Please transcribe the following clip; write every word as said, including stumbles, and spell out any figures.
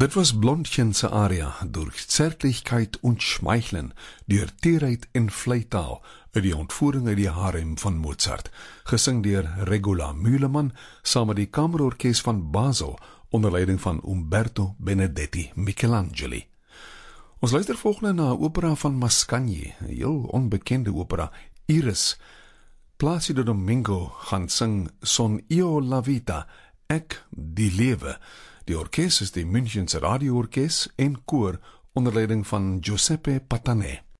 Dit was Blondchen se aria, durch Zärtlichkeit und Schmeicheln, deur teerheid en vleitaal, uit die ontvoering uit die harem van Mozart, gesing deur Regula Mühleman, saam met die Kamerorkes van Basel, onder leiding van Umberto Benedetti Michelangeli. Ons luister volgende na 'n opera van Mascagni, 'n heel onbekende opera, Iris. Plácido Domingo gaan sing Son io la vita, ek die lewe. Die orkes is die Münchense radioorkes en koor onder leiding van Giuseppe Patanè.